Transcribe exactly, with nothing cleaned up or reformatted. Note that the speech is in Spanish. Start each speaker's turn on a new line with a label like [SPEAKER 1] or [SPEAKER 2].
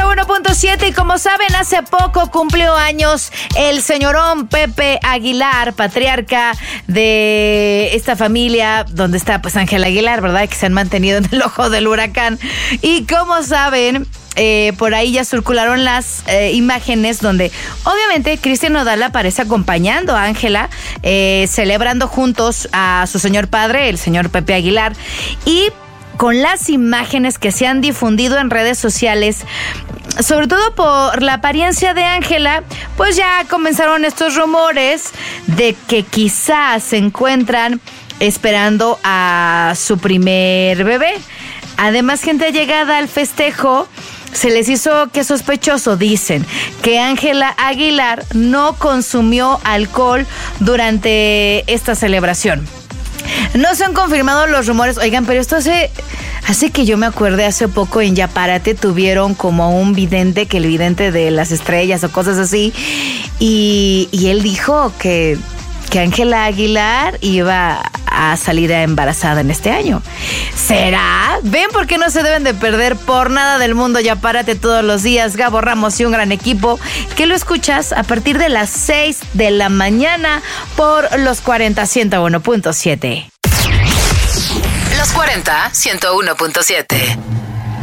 [SPEAKER 1] uno punto siete y como saben, hace poco cumplió años el señorón Pepe Aguilar, patriarca de esta familia donde está pues Ángela Aguilar, ¿verdad? Que se han mantenido en el ojo del huracán. Y como saben, eh, por ahí ya circularon las eh, imágenes donde obviamente Cristian Nodal aparece acompañando a Ángela, eh, celebrando juntos a su señor padre, el señor Pepe Aguilar. Y con las imágenes que se han difundido en redes sociales, sobre todo por la apariencia de Ángela, pues ya comenzaron estos rumores de que quizás se encuentran esperando a su primer bebé. Además, gente llegada al festejo se les hizo que sospechoso, dicen, que Ángela Aguilar no consumió alcohol durante esta celebración. No se han confirmado los rumores. Oigan, pero esto hace, hace que yo me acuerde hace poco en Yaparate tuvieron como un vidente, que el vidente de las estrellas o cosas así, y, y él dijo que que Ángela Aguilar iba a salir embarazada en este año. ¿Será? ¿Ven por qué no se deben de perder por nada del mundo Yaparate todos los días? Gabo Ramos y un gran equipo que lo escuchas a partir de las seis de la mañana por los cuarenta ciento uno punto siete.
[SPEAKER 2] Los cuarenta ciento uno punto siete.